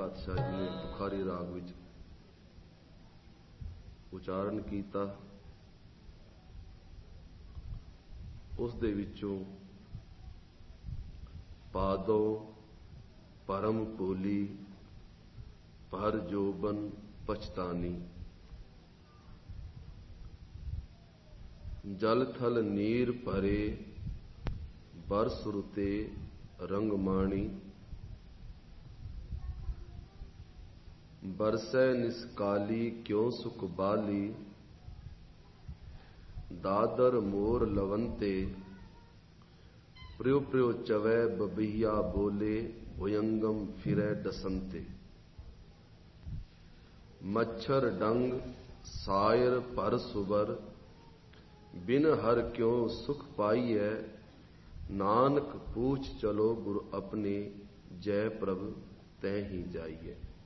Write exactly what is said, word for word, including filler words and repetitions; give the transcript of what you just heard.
पातशाह जी ने बुखारी राग विच उचारण कीता। उस दे विचों पादो परम भोली भर जोबन पछतानी, जल थल नीर भरे बरस रुते रंगमाणी, बरसै निस्काली क्यों सुख बाली, दादर मोर लवंते प्रियो प्रियो चवै बबिया बोले, भुयंगम फिरै डसंते, मच्छर डंग सायर पर सुबर, बिन हर क्यों सुख पाइयै, नानक पूछ चलो गुरु अपने, जय प्रभ तै ही जाइए।